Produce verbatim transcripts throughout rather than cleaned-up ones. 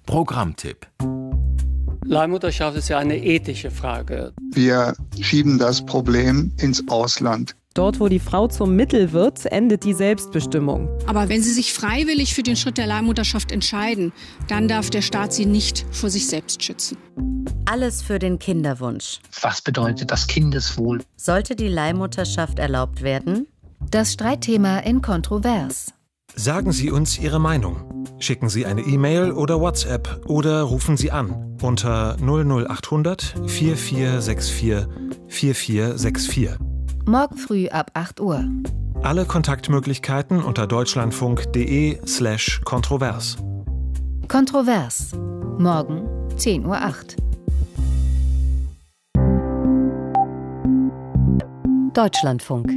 Programmtipp. Leihmutterschaft ist ja eine ethische Frage. Wir schieben das Problem ins Ausland. Dort, wo die Frau zum Mittel wird, endet die Selbstbestimmung. Aber wenn sie sich freiwillig für den Schritt der Leihmutterschaft entscheiden, dann darf der Staat sie nicht vor sich selbst schützen. Alles für den Kinderwunsch. Was bedeutet das Kindeswohl? Sollte die Leihmutterschaft erlaubt werden? Das Streitthema in Kontrovers. Sagen Sie uns Ihre Meinung. Schicken Sie eine E-Mail oder WhatsApp oder rufen Sie an unter null null achthundert vier vier sechs vier vier vier sechs vier. Morgen früh ab acht Uhr. Alle Kontaktmöglichkeiten unter deutschlandfunk.de slash kontrovers. Kontrovers. Morgen zehn Uhr acht. Deutschlandfunk.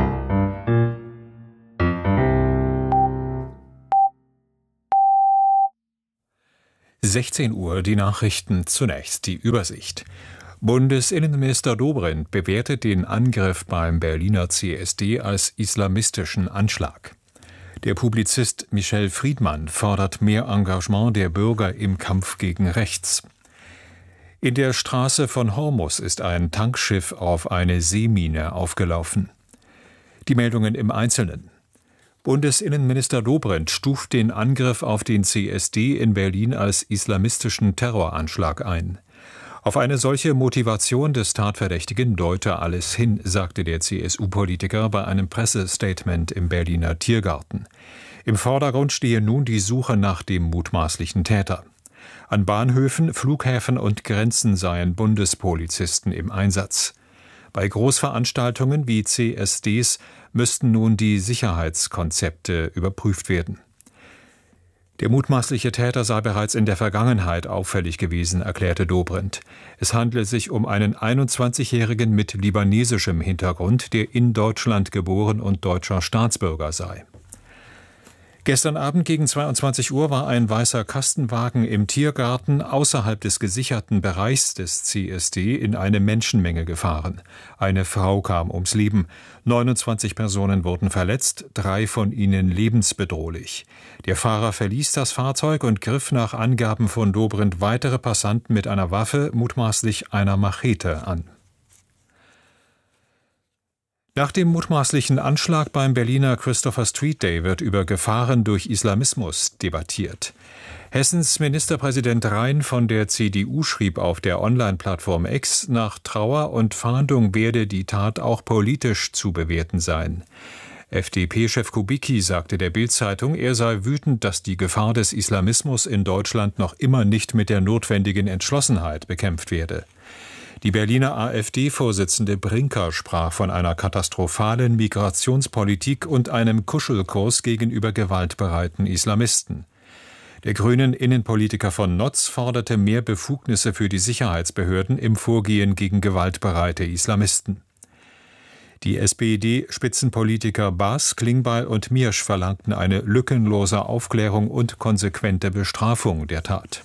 sechzehn Uhr, die Nachrichten, zunächst die Übersicht. Bundesinnenminister Dobrindt bewertet den Angriff beim Berliner C S D als islamistischen Anschlag. Der Publizist Michel Friedmann fordert mehr Engagement der Bürger im Kampf gegen rechts. In der Straße von Hormus ist ein Tankschiff auf eine Seemine aufgelaufen. Die Meldungen im Einzelnen. Bundesinnenminister Dobrindt stuft den Angriff auf den C S D in Berlin als islamistischen Terroranschlag ein. Auf eine solche Motivation des Tatverdächtigen deute alles hin, sagte der C S U-Politiker bei einem Pressestatement im Berliner Tiergarten. Im Vordergrund stehe nun die Suche nach dem mutmaßlichen Täter. An Bahnhöfen, Flughäfen und Grenzen seien Bundespolizisten im Einsatz. Bei Großveranstaltungen wie C S Ds müssten nun die Sicherheitskonzepte überprüft werden. Der mutmaßliche Täter sei bereits in der Vergangenheit auffällig gewesen, erklärte Dobrindt. Es handle sich um einen einundzwanzigjährigen mit libanesischem Hintergrund, der in Deutschland geboren und deutscher Staatsbürger sei. Gestern Abend gegen zweiundzwanzig Uhr war ein weißer Kastenwagen im Tiergarten außerhalb des gesicherten Bereichs des C S D in eine Menschenmenge gefahren. Eine Frau kam ums Leben. neunundzwanzig Personen wurden verletzt, drei von ihnen lebensbedrohlich. Der Fahrer verließ das Fahrzeug und griff nach Angaben von Dobrindt weitere Passanten mit einer Waffe, mutmaßlich einer Machete, an. Nach dem mutmaßlichen Anschlag beim Berliner Christopher Street Day wird über Gefahren durch Islamismus debattiert. Hessens Ministerpräsident Rhein von der C D U schrieb auf der Online-Plattform X, nach Trauer und Fahndung werde die Tat auch politisch zu bewerten sein. F D P-Chef Kubicki sagte der Bild-Zeitung, er sei wütend, dass die Gefahr des Islamismus in Deutschland noch immer nicht mit der notwendigen Entschlossenheit bekämpft werde. Die Berliner AfD-Vorsitzende Brinker sprach von einer katastrophalen Migrationspolitik und einem Kuschelkurs gegenüber gewaltbereiten Islamisten. Der grünen Innenpolitiker von Notz forderte mehr Befugnisse für die Sicherheitsbehörden im Vorgehen gegen gewaltbereite Islamisten. Die S P D-Spitzenpolitiker Baas, Klingbeil und Miersch verlangten eine lückenlose Aufklärung und konsequente Bestrafung der Tat.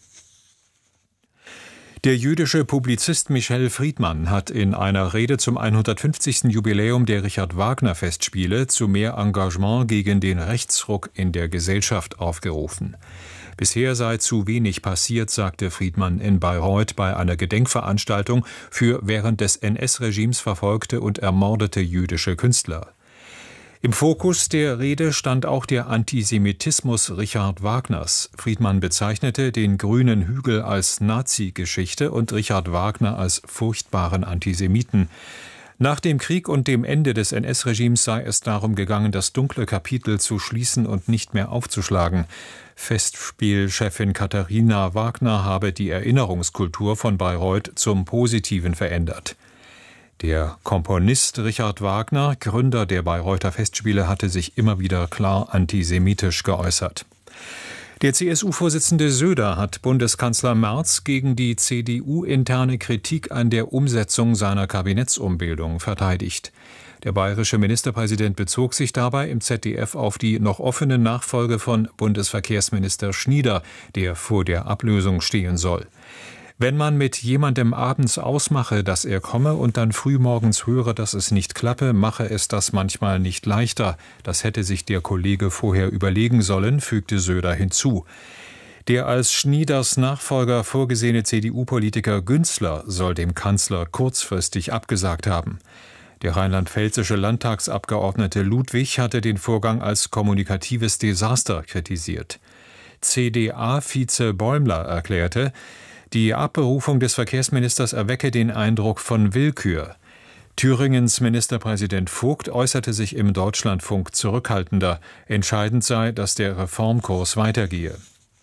Der jüdische Publizist Michel Friedmann hat in einer Rede zum hundertfünfzigsten Jubiläum der Richard-Wagner-Festspiele zu mehr Engagement gegen den Rechtsruck in der Gesellschaft aufgerufen. Bisher sei zu wenig passiert, sagte Friedmann in Bayreuth bei einer Gedenkveranstaltung für während des N S-Regimes verfolgte und ermordete jüdische Künstler. Im Fokus der Rede stand auch der Antisemitismus Richard Wagners. Friedmann bezeichnete den grünen Hügel als Nazi-Geschichte und Richard Wagner als furchtbaren Antisemiten. Nach dem Krieg und dem Ende des N S-Regimes sei es darum gegangen, das dunkle Kapitel zu schließen und nicht mehr aufzuschlagen. Festspielchefin Katharina Wagner habe die Erinnerungskultur von Bayreuth zum Positiven verändert. Der Komponist Richard Wagner, Gründer der Bayreuther Festspiele, hatte sich immer wieder klar antisemitisch geäußert. Der C S U-Vorsitzende Söder hat Bundeskanzler Merz gegen die C D U-interne Kritik an der Umsetzung seiner Kabinettsumbildung verteidigt. Der bayerische Ministerpräsident bezog sich dabei im Z D F auf die noch offene Nachfolge von Bundesverkehrsminister Schnieder, der vor der Ablösung stehen soll. Wenn man mit jemandem abends ausmache, dass er komme und dann frühmorgens höre, dass es nicht klappe, mache es das manchmal nicht leichter. Das hätte sich der Kollege vorher überlegen sollen, fügte Söder hinzu. Der als Schnieders Nachfolger vorgesehene C D U-Politiker Günzler soll dem Kanzler kurzfristig abgesagt haben. Der rheinland-pfälzische Landtagsabgeordnete Ludwig hatte den Vorgang als kommunikatives Desaster kritisiert. C D A-Vize Bäumler erklärte, die Abberufung des Verkehrsministers erwecke den Eindruck von Willkür. Thüringens Ministerpräsident Vogt äußerte sich im Deutschlandfunk zurückhaltender. Entscheidend sei, dass der Reformkurs weitergehe.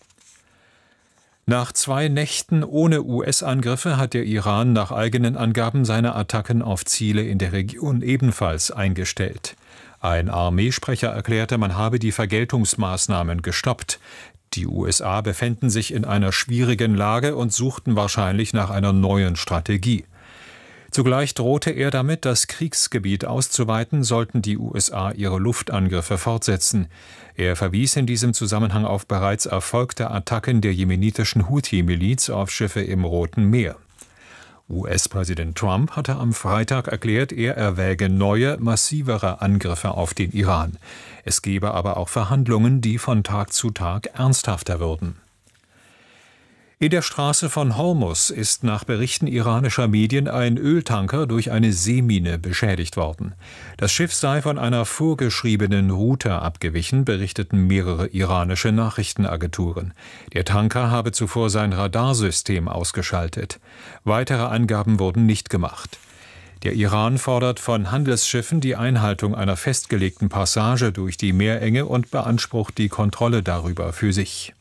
Nach zwei Nächten ohne U S-Angriffe hat der Iran nach eigenen Angaben seine Attacken auf Ziele in der Region ebenfalls eingestellt. Ein Armeesprecher erklärte, man habe die Vergeltungsmaßnahmen gestoppt. Die U S A befänden sich in einer schwierigen Lage und suchten wahrscheinlich nach einer neuen Strategie. Zugleich drohte er damit, das Kriegsgebiet auszuweiten, sollten die U S A ihre Luftangriffe fortsetzen. Er verwies in diesem Zusammenhang auf bereits erfolgte Attacken der jemenitischen Houthi-Miliz auf Schiffe im Roten Meer. U S-Präsident Trump hatte am Freitag erklärt, er erwäge neue, massivere Angriffe auf den Iran. Es gebe aber auch Verhandlungen, die von Tag zu Tag ernsthafter würden. In der Straße von Hormuz ist nach Berichten iranischer Medien ein Öltanker durch eine Seemine beschädigt worden. Das Schiff sei von einer vorgeschriebenen Route abgewichen, berichteten mehrere iranische Nachrichtenagenturen. Der Tanker habe zuvor sein Radarsystem ausgeschaltet. Weitere Angaben wurden nicht gemacht. Der Iran fordert von Handelsschiffen die Einhaltung einer festgelegten Passage durch die Meerenge und beansprucht die Kontrolle darüber für sich.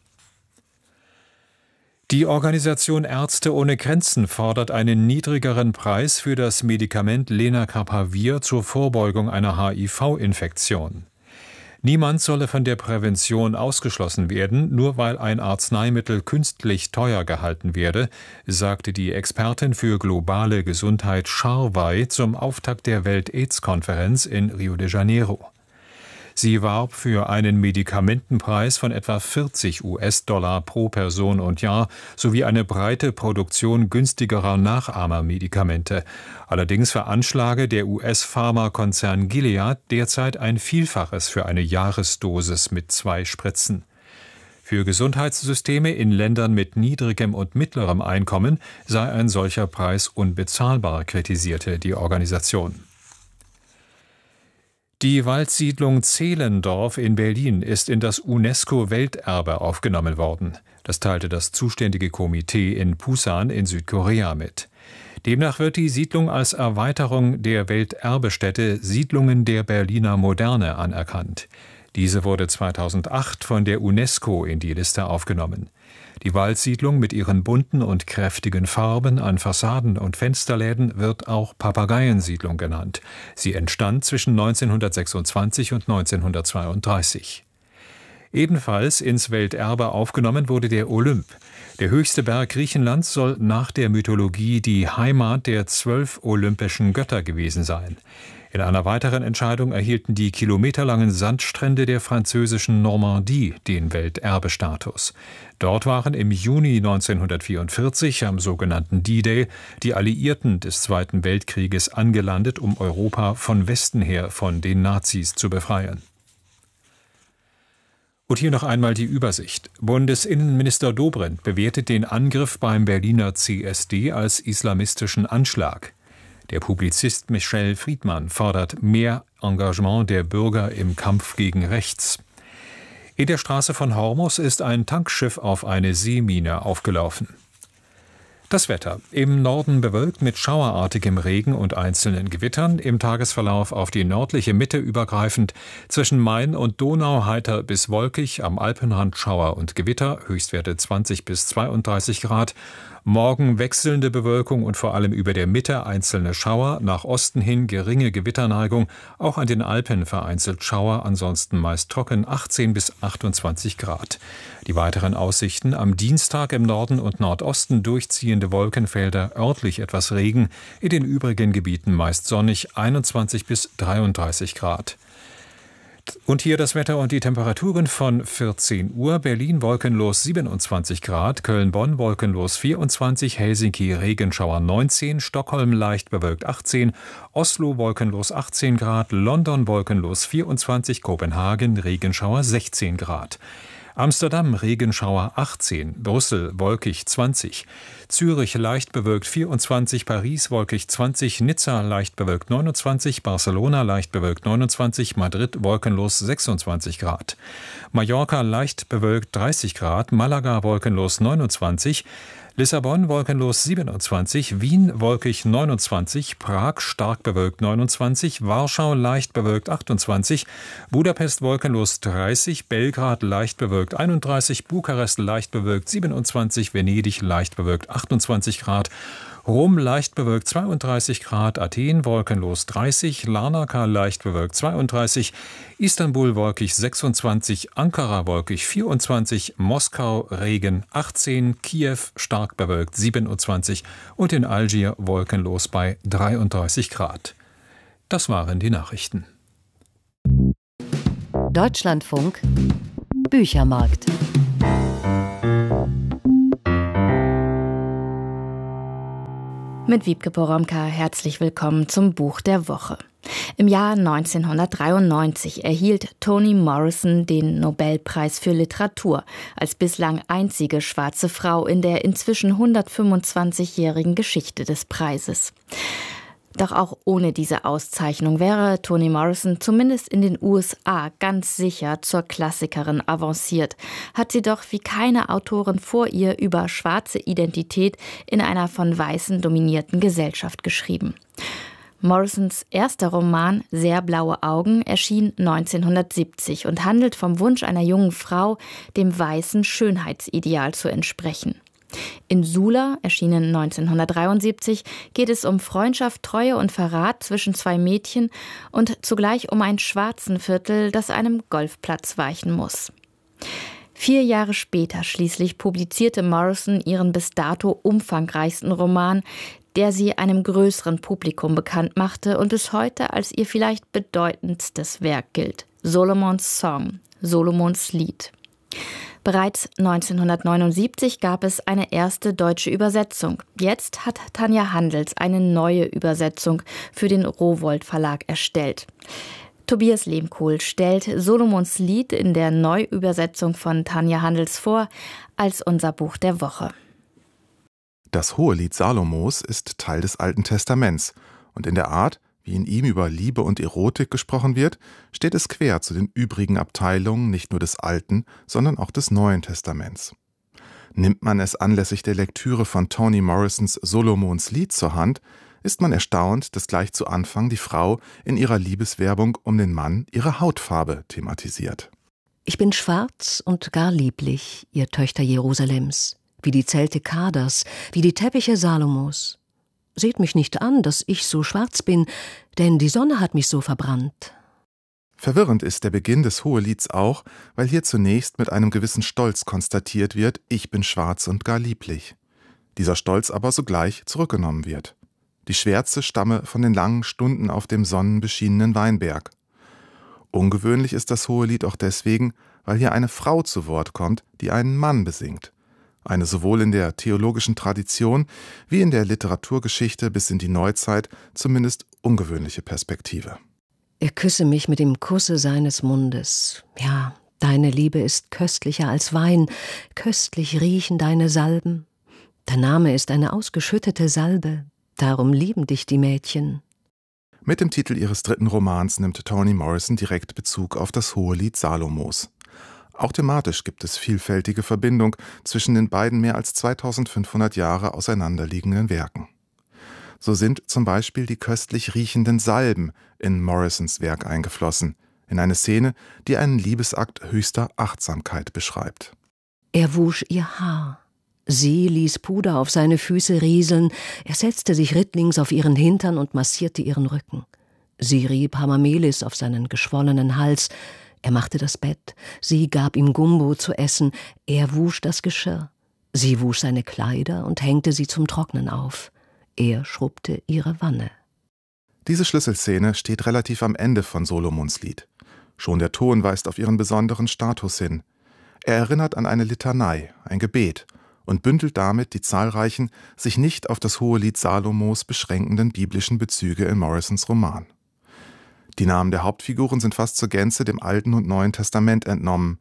Die Organisation Ärzte ohne Grenzen fordert einen niedrigeren Preis für das Medikament Lenacapavir zur Vorbeugung einer H I V-Infektion. Niemand solle von der Prävention ausgeschlossen werden, nur weil ein Arzneimittel künstlich teuer gehalten werde, sagte die Expertin für globale Gesundheit Charvay zum Auftakt der Welt-Aids-Konferenz in Rio de Janeiro. Sie warb für einen Medikamentenpreis von etwa vierzig US-Dollar pro Person und Jahr sowie eine breite Produktion günstigerer Nachahmermedikamente. Allerdings veranschlage der U S-Pharmakonzern Gilead derzeit ein Vielfaches für eine Jahresdosis mit zwei Spritzen. Für Gesundheitssysteme in Ländern mit niedrigem und mittlerem Einkommen sei ein solcher Preis unbezahlbar, kritisierte die Organisation. Die Waldsiedlung Zehlendorf in Berlin ist in das UNESCO-Welterbe aufgenommen worden. Das teilte das zuständige Komitee in Pusan in Südkorea mit. Demnach wird die Siedlung als Erweiterung der Welterbestätte Siedlungen der Berliner Moderne anerkannt. Diese wurde zweitausendacht von der UNESCO in die Liste aufgenommen. Die Waldsiedlung mit ihren bunten und kräftigen Farben an Fassaden und Fensterläden wird auch Papageiensiedlung genannt. Sie entstand zwischen neunzehnhundertsechsundzwanzig und neunzehnhundertzweiunddreißig. Ebenfalls ins Welterbe aufgenommen wurde der Olymp. Der höchste Berg Griechenlands soll nach der Mythologie die Heimat der zwölf olympischen Götter gewesen sein. In einer weiteren Entscheidung erhielten die kilometerlangen Sandstrände der französischen Normandie den Welterbestatus. Dort waren im Juni neunzehnhundertvierundvierzig am sogenannten D-Day die Alliierten des Zweiten Weltkrieges angelandet, um Europa von Westen her von den Nazis zu befreien. Und hier noch einmal die Übersicht. Bundesinnenminister Dobrindt bewertet den Angriff beim Berliner C S D als islamistischen Anschlag. Der Publizist Michel Friedmann fordert mehr Engagement der Bürger im Kampf gegen rechts. In der Straße von Hormuz ist ein Tankschiff auf eine Seemine aufgelaufen. Das Wetter. Im Norden bewölkt mit schauerartigem Regen und einzelnen Gewittern, im Tagesverlauf auf die nördliche Mitte übergreifend, zwischen Main und Donau heiter bis wolkig, am Alpenrand Schauer und Gewitter, Höchstwerte zwanzig bis zweiunddreißig Grad. Morgen wechselnde Bewölkung und vor allem über der Mitte einzelne Schauer, nach Osten hin geringe Gewitterneigung, auch an den Alpen vereinzelt Schauer, ansonsten meist trocken, achtzehn bis achtundzwanzig Grad. Die weiteren Aussichten: am Dienstag im Norden und Nordosten durchziehende Wolkenfelder, örtlich etwas Regen, in den übrigen Gebieten meist sonnig, einundzwanzig bis dreiunddreißig Grad. Und hier das Wetter und die Temperaturen von vierzehn Uhr. Berlin wolkenlos siebenundzwanzig Grad, Köln-Bonn wolkenlos vierundzwanzig, Helsinki Regenschauer neunzehn, Stockholm leicht bewölkt achtzehn, Oslo wolkenlos achtzehn Grad, London wolkenlos vierundzwanzig, Kopenhagen Regenschauer sechzehn Grad. Amsterdam Regenschauer achtzehn, Brüssel wolkig zwanzig, Zürich leicht bewölkt vierundzwanzig, Paris wolkig zwanzig, Nizza leicht bewölkt neunundzwanzig, Barcelona leicht bewölkt neunundzwanzig, Madrid wolkenlos sechsundzwanzig Grad, Mallorca leicht bewölkt dreißig Grad, Malaga wolkenlos neunundzwanzig, Lissabon wolkenlos siebenundzwanzig, Wien wolkig neunundzwanzig, Prag stark bewölkt neunundzwanzig, Warschau leicht bewölkt achtundzwanzig, Budapest wolkenlos dreißig, Belgrad leicht bewölkt einunddreißig, Bukarest leicht bewölkt siebenundzwanzig, Venedig leicht bewölkt achtundzwanzig Grad, Rom leicht bewölkt zweiunddreißig Grad, Athen wolkenlos dreißig, Larnaca leicht bewölkt zweiunddreißig, Istanbul wolkig sechsundzwanzig, Ankara wolkig vierundzwanzig, Moskau Regen achtzehn, Kiew stark bewölkt siebenundzwanzig und in Algier wolkenlos bei dreiunddreißig Grad. Das waren die Nachrichten. Deutschlandfunk Büchermarkt. Mit Wiebke Poromka herzlich willkommen zum Buch der Woche. Im Jahr neunzehnhundertdreiundneunzig erhielt Toni Morrison den Nobelpreis für Literatur als bislang einzige schwarze Frau in der inzwischen hundertfünfundzwanzigjährigen Geschichte des Preises. Doch auch ohne diese Auszeichnung wäre Toni Morrison zumindest in den U S A ganz sicher zur Klassikerin avanciert, hat sie doch wie keine Autorin vor ihr über schwarze Identität in einer von Weißen dominierten Gesellschaft geschrieben. Morrisons erster Roman »Sehr blaue Augen« erschien neunzehnhundertsiebzig und handelt vom Wunsch einer jungen Frau, dem weißen Schönheitsideal zu entsprechen. In Sula, erschienen neunzehnhundertdreiundsiebzig, geht es um Freundschaft, Treue und Verrat zwischen zwei Mädchen und zugleich um ein Schwarzenviertel, das einem Golfplatz weichen muss. Vier Jahre später schließlich publizierte Morrison ihren bis dato umfangreichsten Roman, der sie einem größeren Publikum bekannt machte und bis heute als ihr vielleicht bedeutendstes Werk gilt: Solomons Song, Solomons Lied. Bereits neunzehnhundertneunundsiebzig gab es eine erste deutsche Übersetzung. Jetzt hat Tanja Handels eine neue Übersetzung für den Rowohlt Verlag erstellt. Tobias Lehmkuhl stellt Solomons Lied in der Neuübersetzung von Tanja Handels vor als unser Buch der Woche. Das Hohelied Salomos ist Teil des Alten Testaments und in der Art, wie in ihm über Liebe und Erotik gesprochen wird, steht es quer zu den übrigen Abteilungen nicht nur des Alten, sondern auch des Neuen Testaments. Nimmt man es anlässlich der Lektüre von Toni Morrisons Solomons Lied zur Hand, ist man erstaunt, dass gleich zu Anfang die Frau in ihrer Liebeswerbung um den Mann ihre Hautfarbe thematisiert. Ich bin schwarz und gar lieblich, ihr Töchter Jerusalems, wie die Zelte Kaders, wie die Teppiche Salomos. Seht mich nicht an, dass ich so schwarz bin, denn die Sonne hat mich so verbrannt. Verwirrend ist der Beginn des Hohelieds auch, weil hier zunächst mit einem gewissen Stolz konstatiert wird, ich bin schwarz und gar lieblich. Dieser Stolz aber sogleich zurückgenommen wird. Die Schwärze stamme von den langen Stunden auf dem sonnenbeschienenen Weinberg. Ungewöhnlich ist das Hohelied auch deswegen, weil hier eine Frau zu Wort kommt, die einen Mann besingt. Eine sowohl in der theologischen Tradition wie in der Literaturgeschichte bis in die Neuzeit zumindest ungewöhnliche Perspektive. Er küsse mich mit dem Kusse seines Mundes. Ja, deine Liebe ist köstlicher als Wein, köstlich riechen deine Salben. Der Name ist eine ausgeschüttete Salbe, darum lieben dich die Mädchen. Mit dem Titel ihres dritten Romans nimmt Toni Morrison direkt Bezug auf das Hohelied Salomos. Auch thematisch gibt es vielfältige Verbindung zwischen den beiden mehr als zweitausendfünfhundert Jahre auseinanderliegenden Werken. So sind zum Beispiel die köstlich riechenden Salben in Morrisons Werk eingeflossen, in eine Szene, die einen Liebesakt höchster Achtsamkeit beschreibt. Er wusch ihr Haar. Sie ließ Puder auf seine Füße rieseln, er setzte sich rittlings auf ihren Hintern und massierte ihren Rücken. Sie rieb Hamamelis auf seinen geschwollenen Hals. Er machte das Bett, sie gab ihm Gumbo zu essen, er wusch das Geschirr. Sie wusch seine Kleider und hängte sie zum Trocknen auf. Er schrubbte ihre Wanne. Diese Schlüsselszene steht relativ am Ende von Solomons Lied. Schon der Ton weist auf ihren besonderen Status hin. Er erinnert an eine Litanei, ein Gebet, und bündelt damit die zahlreichen, sich nicht auf das Hohelied Salomos beschränkenden biblischen Bezüge in Morrisons Roman. Die Namen der Hauptfiguren sind fast zur Gänze dem Alten und Neuen Testament entnommen.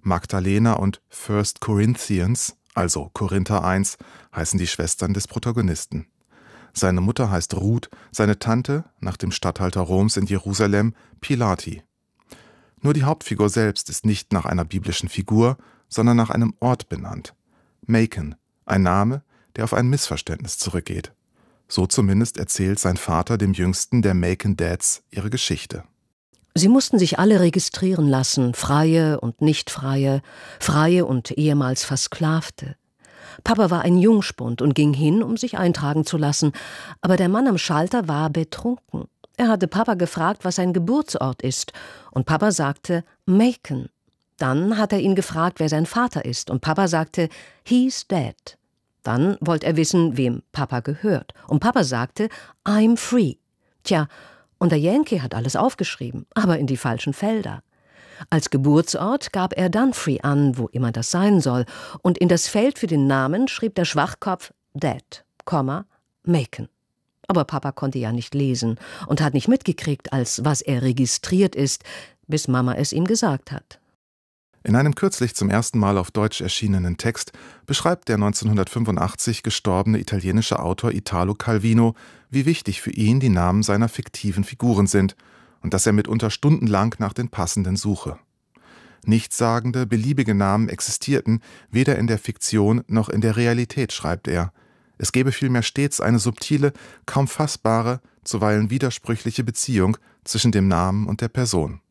Magdalena und First Corinthians, also Korinther eins, heißen die Schwestern des Protagonisten. Seine Mutter heißt Ruth, seine Tante, nach dem Statthalter Roms in Jerusalem, Pilati. Nur die Hauptfigur selbst ist nicht nach einer biblischen Figur, sondern nach einem Ort benannt. Macon, ein Name, der auf ein Missverständnis zurückgeht. So zumindest erzählt sein Vater dem jüngsten der Macon Dads ihre Geschichte. Sie mussten sich alle registrieren lassen, Freie und Nicht-Freie, Freie und ehemals Versklavte. Papa war ein Jungspund und ging hin, um sich eintragen zu lassen, aber der Mann am Schalter war betrunken. Er hatte Papa gefragt, was sein Geburtsort ist, und Papa sagte Macon. Dann hat er ihn gefragt, wer sein Vater ist, und Papa sagte, he's dead. Dann wollte er wissen, wem Papa gehört, und Papa sagte, I'm free. Tja, und der Yankee hat alles aufgeschrieben, aber in die falschen Felder. Als Geburtsort gab er Dunfree an, wo immer das sein soll, und in das Feld für den Namen schrieb der Schwachkopf Dead, Macon. Aber Papa konnte ja nicht lesen und hat nicht mitgekriegt, als was er registriert ist, bis Mama es ihm gesagt hat. In einem kürzlich zum ersten Mal auf Deutsch erschienenen Text beschreibt der neunzehnhundertfünfundachtzig gestorbene italienische Autor Italo Calvino, wie wichtig für ihn die Namen seiner fiktiven Figuren sind und dass er mitunter stundenlang nach den passenden suche. Nichtssagende, beliebige Namen existierten weder in der Fiktion noch in der Realität, schreibt er. Es gebe vielmehr stets eine subtile, kaum fassbare, zuweilen widersprüchliche Beziehung zwischen dem Namen und der Person.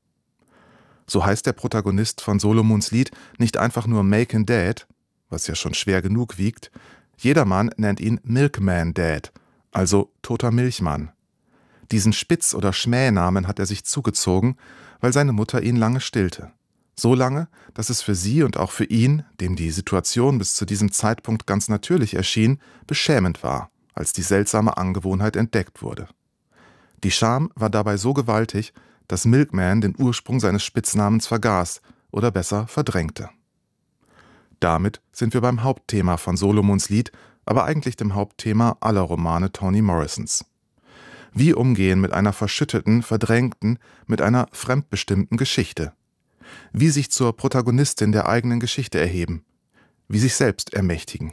So heißt der Protagonist von Solomons Lied nicht einfach nur Macon Dad, was ja schon schwer genug wiegt, jedermann nennt ihn Milkman Dad, also toter Milchmann. Diesen Spitz- oder Schmähnamen hat er sich zugezogen, weil seine Mutter ihn lange stillte. So lange, dass es für sie und auch für ihn, dem die Situation bis zu diesem Zeitpunkt ganz natürlich erschien, beschämend war, als die seltsame Angewohnheit entdeckt wurde. Die Scham war dabei so gewaltig, dass Milkman den Ursprung seines Spitznamens vergaß oder besser verdrängte. Damit sind wir beim Hauptthema von Solomons Lied, aber eigentlich dem Hauptthema aller Romane Toni Morrisons. Wie umgehen mit einer verschütteten, verdrängten, mit einer fremdbestimmten Geschichte? Wie sich zur Protagonistin der eigenen Geschichte erheben? Wie sich selbst ermächtigen?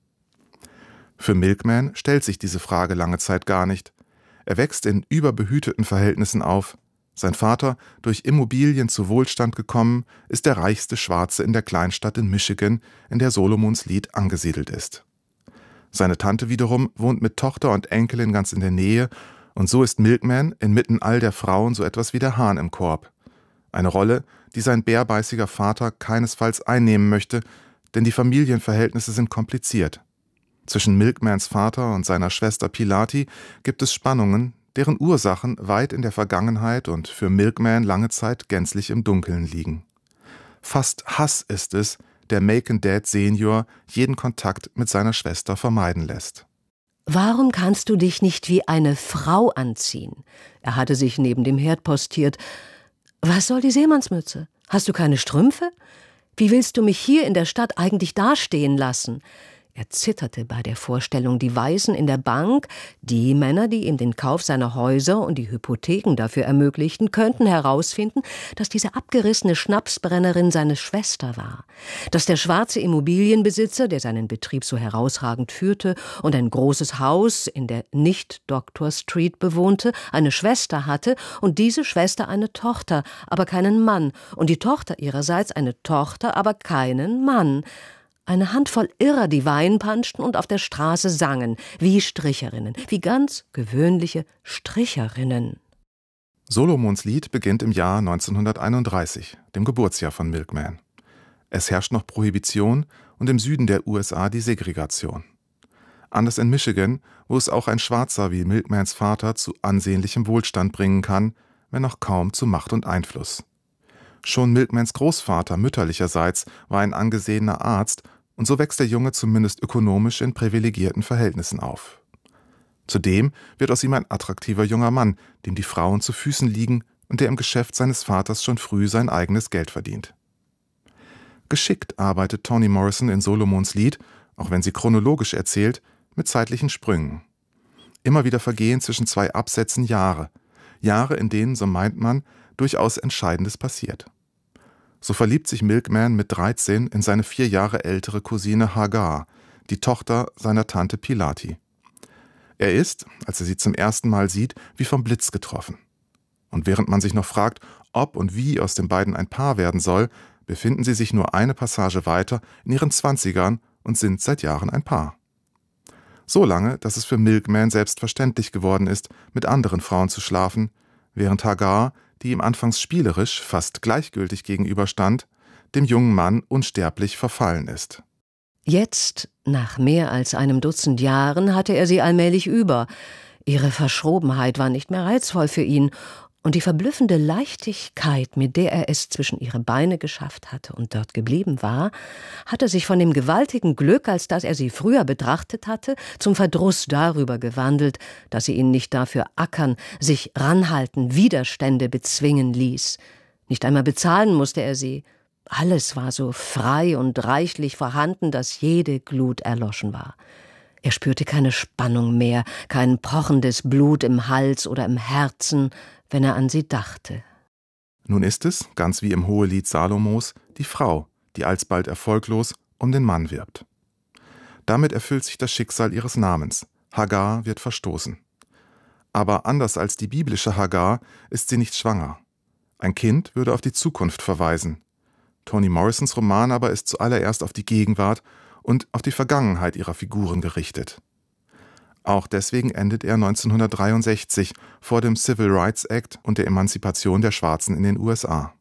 Für Milkman stellt sich diese Frage lange Zeit gar nicht. Er wächst in überbehüteten Verhältnissen auf. Sein Vater, durch Immobilien zu Wohlstand gekommen, ist der reichste Schwarze in der Kleinstadt in Michigan, in der Solomons Lied angesiedelt ist. Seine Tante wiederum wohnt mit Tochter und Enkelin ganz in der Nähe, und so ist Milkman inmitten all der Frauen so etwas wie der Hahn im Korb. Eine Rolle, die sein bärbeißiger Vater keinesfalls einnehmen möchte, denn die Familienverhältnisse sind kompliziert. Zwischen Milkmans Vater und seiner Schwester Pilati gibt es Spannungen, deren Ursachen weit in der Vergangenheit und für Milkman lange Zeit gänzlich im Dunkeln liegen. Fast Hass ist es, der Macon Dad Senior jeden Kontakt mit seiner Schwester vermeiden lässt. »Warum kannst du dich nicht wie eine Frau anziehen?« Er hatte sich neben dem Herd postiert. »Was soll die Seemannsmütze? Hast du keine Strümpfe? Wie willst du mich hier in der Stadt eigentlich dastehen lassen?« Er zitterte bei der Vorstellung, die Weißen in der Bank, die Männer, die ihm den Kauf seiner Häuser und die Hypotheken dafür ermöglichten, könnten herausfinden, dass diese abgerissene Schnapsbrennerin seine Schwester war, dass der schwarze Immobilienbesitzer, der seinen Betrieb so herausragend führte und ein großes Haus in der Nicht-Doctor Street bewohnte, eine Schwester hatte und diese Schwester eine Tochter, aber keinen Mann, und die Tochter ihrerseits eine Tochter, aber keinen Mann. Eine Handvoll Irrer, die Wein panschten und auf der Straße sangen, wie Stricherinnen, wie ganz gewöhnliche Stricherinnen. Solomons Lied beginnt im Jahr neunzehnhunderteinunddreißig, dem Geburtsjahr von Milkman. Es herrscht noch Prohibition und im Süden der U S A die Segregation. Anders in Michigan, wo es auch ein Schwarzer wie Milkmans Vater zu ansehnlichem Wohlstand bringen kann, wenn auch kaum zu Macht und Einfluss. Schon Milkmans Großvater mütterlicherseits war ein angesehener Arzt, und so wächst der Junge zumindest ökonomisch in privilegierten Verhältnissen auf. Zudem wird aus ihm ein attraktiver junger Mann, dem die Frauen zu Füßen liegen und der im Geschäft seines Vaters schon früh sein eigenes Geld verdient. Geschickt arbeitet Toni Morrison in Solomons Lied, auch wenn sie chronologisch erzählt, mit zeitlichen Sprüngen. Immer wieder vergehen zwischen zwei Absätzen Jahre, Jahre, in denen, so meint man, durchaus Entscheidendes passiert. So verliebt sich Milkman mit dreizehn in seine vier Jahre ältere Cousine Hagar, die Tochter seiner Tante Pilati. Er ist, als er sie zum ersten Mal sieht, wie vom Blitz getroffen. Und während man sich noch fragt, ob und wie aus den beiden ein Paar werden soll, befinden sie sich nur eine Passage weiter in ihren Zwanzigern und sind seit Jahren ein Paar. So lange, dass es für Milkman selbstverständlich geworden ist, mit anderen Frauen zu schlafen, während Hagar, die ihm anfangs spielerisch, fast gleichgültig gegenüberstand, dem jungen Mann unsterblich verfallen ist. Jetzt, nach mehr als einem Dutzend Jahren, hatte er sie allmählich über. Ihre Verschrobenheit war nicht mehr reizvoll für ihn, und die verblüffende Leichtigkeit, mit der er es zwischen ihre Beine geschafft hatte und dort geblieben war, hatte sich von dem gewaltigen Glück, als das er sie früher betrachtet hatte, zum Verdruss darüber gewandelt, dass sie ihn nicht dafür ackern, sich ranhalten, Widerstände bezwingen ließ. Nicht einmal bezahlen musste er sie. Alles war so frei und reichlich vorhanden, dass jede Glut erloschen war. Er spürte keine Spannung mehr, kein pochendes Blut im Hals oder im Herzen, wenn er an sie dachte. Nun ist es, ganz wie im Hohelied Salomos, die Frau, die alsbald erfolglos um den Mann wirbt. Damit erfüllt sich das Schicksal ihres Namens. Hagar wird verstoßen. Aber anders als die biblische Hagar ist sie nicht schwanger. Ein Kind würde auf die Zukunft verweisen. Toni Morrisons Roman aber ist zuallererst auf die Gegenwart und auf die Vergangenheit ihrer Figuren gerichtet. Auch deswegen endet er neunzehnhundertdreiundsechzig vor dem Civil Rights Act und der Emanzipation der Schwarzen in den U S A.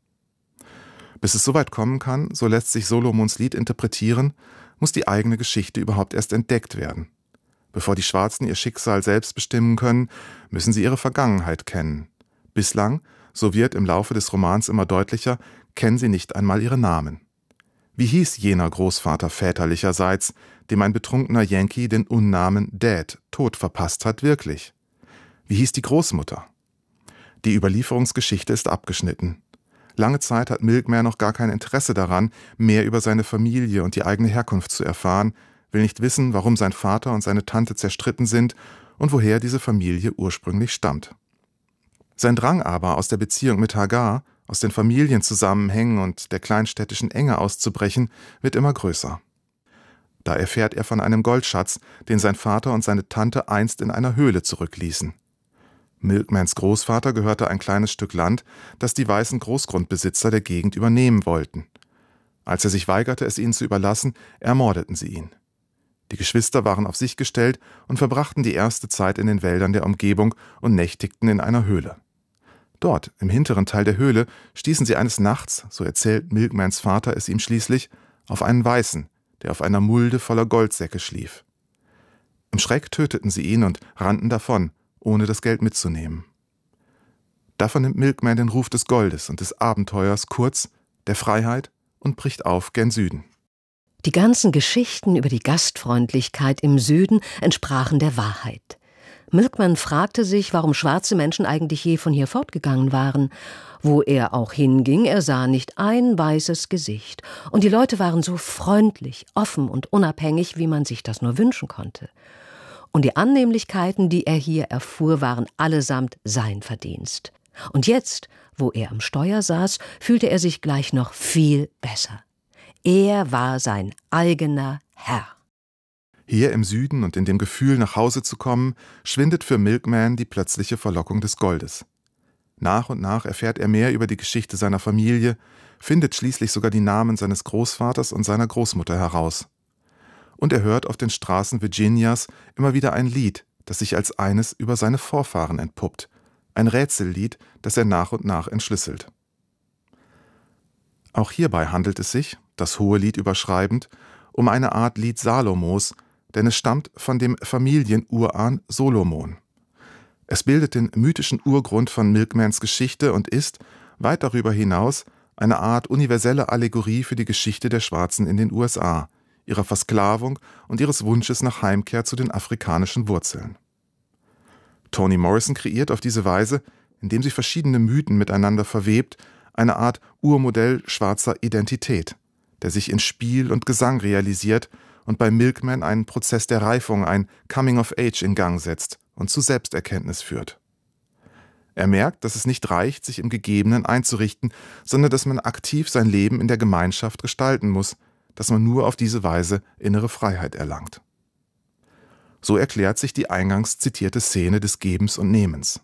Bis es soweit kommen kann, so lässt sich Solomons Lied interpretieren, muss die eigene Geschichte überhaupt erst entdeckt werden. Bevor die Schwarzen ihr Schicksal selbst bestimmen können, müssen sie ihre Vergangenheit kennen. Bislang, so wird im Laufe des Romans immer deutlicher, kennen sie nicht einmal ihre Namen. Wie hieß jener Großvater väterlicherseits, dem ein betrunkener Yankee den Unnamen Dad, tot verpasst hat, wirklich? Wie hieß die Großmutter? Die Überlieferungsgeschichte ist abgeschnitten. Lange Zeit hat Milkman noch gar kein Interesse daran, mehr über seine Familie und die eigene Herkunft zu erfahren, will nicht wissen, warum sein Vater und seine Tante zerstritten sind und woher diese Familie ursprünglich stammt. Sein Drang aber, aus der Beziehung mit Hagar, aus den Familienzusammenhängen und der kleinstädtischen Enge auszubrechen, wird immer größer. Da erfährt er von einem Goldschatz, den sein Vater und seine Tante einst in einer Höhle zurückließen. Milkmans Großvater gehörte ein kleines Stück Land, das die weißen Großgrundbesitzer der Gegend übernehmen wollten. Als er sich weigerte, es ihnen zu überlassen, ermordeten sie ihn. Die Geschwister waren auf sich gestellt und verbrachten die erste Zeit in den Wäldern der Umgebung und nächtigten in einer Höhle. Dort, im hinteren Teil der Höhle, stießen sie eines Nachts, so erzählt Milkmans Vater es ihm schließlich, auf einen Weißen, der auf einer Mulde voller Goldsäcke schlief. Im Schreck töteten sie ihn und rannten davon, ohne das Geld mitzunehmen. Davon nimmt Milkman den Ruf des Goldes und des Abenteuers, kurz der Freiheit, und bricht auf gen Süden. Die ganzen Geschichten über die Gastfreundlichkeit im Süden entsprachen der Wahrheit. Milkman fragte sich, warum schwarze Menschen eigentlich je von hier fortgegangen waren. Wo er auch hinging, er sah nicht ein weißes Gesicht. Und die Leute waren so freundlich, offen und unabhängig, wie man sich das nur wünschen konnte. Und die Annehmlichkeiten, die er hier erfuhr, waren allesamt sein Verdienst. Und jetzt, wo er am Steuer saß, fühlte er sich gleich noch viel besser. Er war sein eigener Herr. Hier im Süden und in dem Gefühl, nach Hause zu kommen, schwindet für Milkman die plötzliche Verlockung des Goldes. Nach und nach erfährt er mehr über die Geschichte seiner Familie, findet schließlich sogar die Namen seines Großvaters und seiner Großmutter heraus. Und er hört auf den Straßen Virginias immer wieder ein Lied, das sich als eines über seine Vorfahren entpuppt. Ein Rätsellied, das er nach und nach entschlüsselt. Auch hierbei handelt es sich, das Hohelied überschreibend, um eine Art Lied Salomos, denn es stammt von dem Familienurahn Solomon. Es bildet den mythischen Urgrund von Milkmans Geschichte und ist, weit darüber hinaus, eine Art universelle Allegorie für die Geschichte der Schwarzen in den U S A, ihrer Versklavung und ihres Wunsches nach Heimkehr zu den afrikanischen Wurzeln. Toni Morrison kreiert auf diese Weise, indem sie verschiedene Mythen miteinander verwebt, eine Art Urmodell schwarzer Identität, der sich in Spiel und Gesang realisiert und bei Milkman einen Prozess der Reifung, ein Coming of Age in Gang setzt und zu Selbsterkenntnis führt. Er merkt, dass es nicht reicht, sich im Gegebenen einzurichten, sondern dass man aktiv sein Leben in der Gemeinschaft gestalten muss, dass man nur auf diese Weise innere Freiheit erlangt. So erklärt sich die eingangs zitierte Szene des Gebens und Nehmens.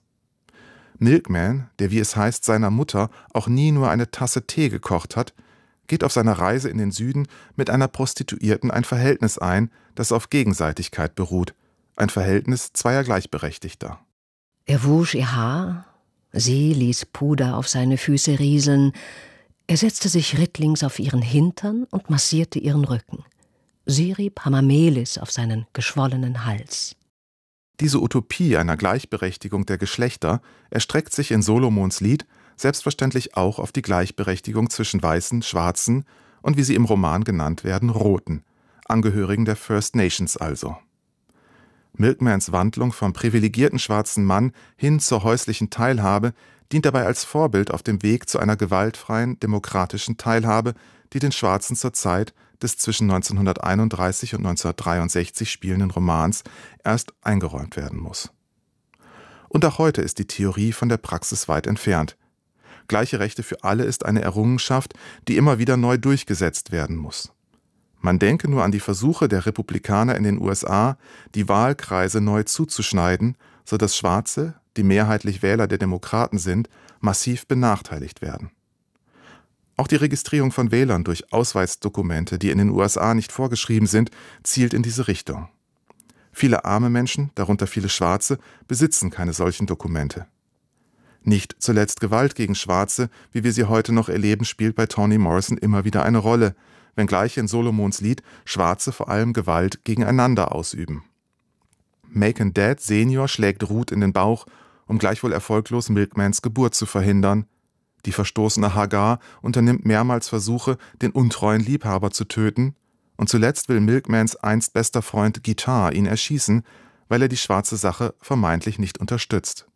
Milkman, der wie es heißt seiner Mutter auch nie nur eine Tasse Tee gekocht hat, geht auf seiner Reise in den Süden mit einer Prostituierten ein Verhältnis ein, das auf Gegenseitigkeit beruht, ein Verhältnis zweier Gleichberechtigter. Er wusch ihr Haar, sie ließ Puder auf seine Füße rieseln, er setzte sich rittlings auf ihren Hintern und massierte ihren Rücken. Sie rieb Hamamelis auf seinen geschwollenen Hals. Diese Utopie einer Gleichberechtigung der Geschlechter erstreckt sich in Solomons Lied selbstverständlich auch auf die Gleichberechtigung zwischen Weißen, Schwarzen und wie sie im Roman genannt werden, Roten, Angehörigen der First Nations also. Milkmans Wandlung vom privilegierten schwarzen Mann hin zur häuslichen Teilhabe dient dabei als Vorbild auf dem Weg zu einer gewaltfreien, demokratischen Teilhabe, die den Schwarzen zur Zeit des zwischen neunzehnhunderteinunddreißig und neunzehnhundertdreiundsechzig spielenden Romans erst eingeräumt werden muss. Und auch heute ist die Theorie von der Praxis weit entfernt. Gleiche Rechte für alle ist eine Errungenschaft, die immer wieder neu durchgesetzt werden muss. Man denke nur an die Versuche der Republikaner in den U S A, die Wahlkreise neu zuzuschneiden, sodass Schwarze, die mehrheitlich Wähler der Demokraten sind, massiv benachteiligt werden. Auch die Registrierung von Wählern durch Ausweisdokumente, die in den U S A nicht vorgeschrieben sind, zielt in diese Richtung. Viele arme Menschen, darunter viele Schwarze, besitzen keine solchen Dokumente. Nicht zuletzt Gewalt gegen Schwarze, wie wir sie heute noch erleben, spielt bei Toni Morrison immer wieder eine Rolle, wenngleich in Solomons Lied Schwarze vor allem Gewalt gegeneinander ausüben. Macon Dad Senior schlägt Ruth in den Bauch, um gleichwohl erfolglos Milkmans Geburt zu verhindern. Die verstoßene Hagar unternimmt mehrmals Versuche, den untreuen Liebhaber zu töten, und zuletzt will Milkmans einst bester Freund Guitar ihn erschießen, weil er die schwarze Sache vermeintlich nicht unterstützt.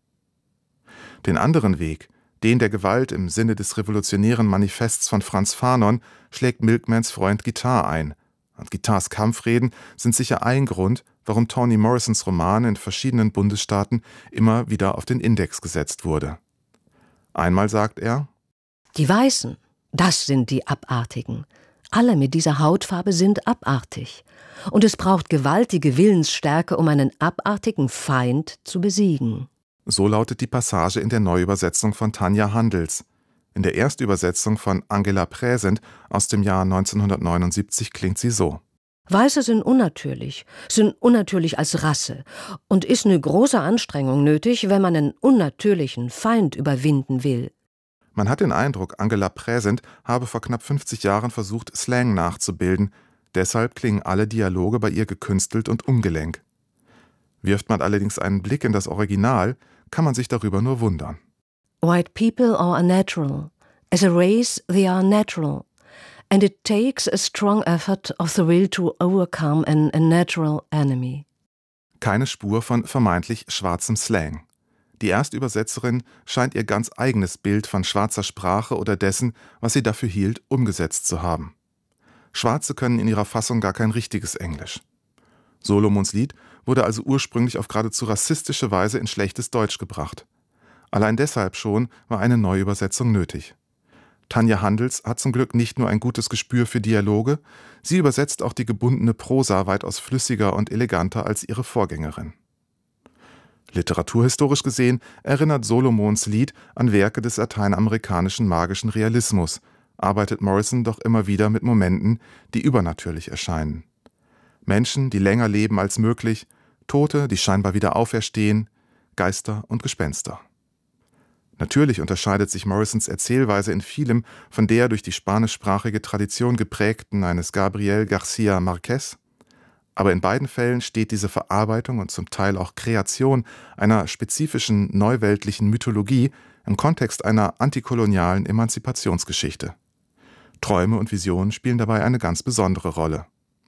Den anderen Weg, den der Gewalt im Sinne des revolutionären Manifests von Franz Fanon, schlägt Milkmans Freund Guitar ein. Und Guitars Kampfreden sind sicher ein Grund, warum Toni Morrisons Roman in verschiedenen Bundesstaaten immer wieder auf den Index gesetzt wurde. Einmal sagt er: Die Weißen, das sind die Abartigen. Alle mit dieser Hautfarbe sind abartig. Und es braucht gewaltige Willensstärke, um einen abartigen Feind zu besiegen. So lautet die Passage in der Neuübersetzung von Tanja Handels. In der Erstübersetzung von Angela Präsent aus dem Jahr neunzehnhundertneunundsiebzig klingt sie so: Weiße sind unnatürlich, sind unnatürlich als Rasse und ist eine große Anstrengung nötig, wenn man einen unnatürlichen Feind überwinden will. Man hat den Eindruck, Angela Präsent habe vor knapp fünfzig Jahren versucht, Slang nachzubilden. Deshalb klingen alle Dialoge bei ihr gekünstelt und ungelenk. Wirft man allerdings einen Blick in das Original, kann man sich darüber nur wundern. White people are unnatural. As a race, they are natural. And it takes a strong effort of the will to overcome an unnatural enemy. Keine Spur von vermeintlich schwarzem Slang. Die Erstübersetzerin scheint ihr ganz eigenes Bild von schwarzer Sprache oder dessen, was sie dafür hielt, umgesetzt zu haben. Schwarze können in ihrer Fassung gar kein richtiges Englisch. Solomons Lied wurde also ursprünglich auf geradezu rassistische Weise in schlechtes Deutsch gebracht. Allein deshalb schon war eine Neuübersetzung nötig. Tanja Handels hat zum Glück nicht nur ein gutes Gespür für Dialoge, sie übersetzt auch die gebundene Prosa weitaus flüssiger und eleganter als ihre Vorgängerin. Literaturhistorisch gesehen erinnert Solomons Lied an Werke des lateinamerikanischen magischen Realismus, arbeitet Morrison doch immer wieder mit Momenten, die übernatürlich erscheinen. Menschen, die länger leben als möglich, Tote, die scheinbar wieder auferstehen, Geister und Gespenster. Natürlich unterscheidet sich Morrisons Erzählweise in vielem von der durch die spanischsprachige Tradition geprägten eines Gabriel García Márquez, aber in beiden Fällen steht diese Verarbeitung und zum Teil auch Kreation einer spezifischen neuweltlichen Mythologie im Kontext einer antikolonialen Emanzipationsgeschichte. Träume und Visionen spielen dabei eine ganz besondere Rolle.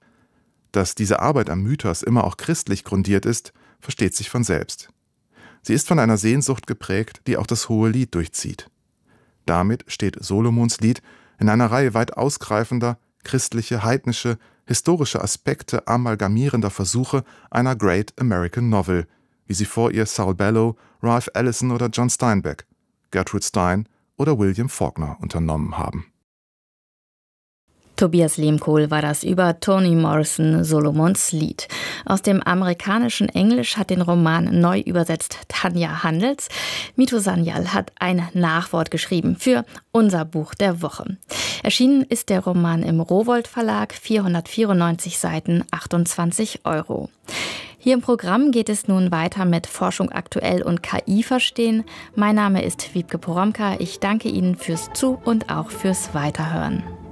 Dass diese Arbeit am Mythos immer auch christlich grundiert ist, versteht sich von selbst. Sie ist von einer Sehnsucht geprägt, die auch das Hohe Lied durchzieht. Damit steht Solomons Lied in einer Reihe weit ausgreifender, christliche, heidnische, historische Aspekte amalgamierender Versuche einer Great American Novel, wie sie vor ihr Saul Bellow, Ralph Ellison oder John Steinbeck, Gertrude Stein oder William Faulkner unternommen haben. Tobias Lehmkohl war das über Toni Morrison, Solomons Lied. Aus dem amerikanischen Englisch hat den Roman neu übersetzt Tanja Handels. Mito Sanyal hat ein Nachwort geschrieben für unser Buch der Woche. Erschienen ist der Roman im Rowohlt Verlag, vierhundertvierundneunzig Seiten, achtundzwanzig Euro. Hier im Programm geht es nun weiter mit Forschung aktuell und K I verstehen. Mein Name ist Wiebke Poromka. Ich danke Ihnen fürs Zu- und auch fürs Weiterhören.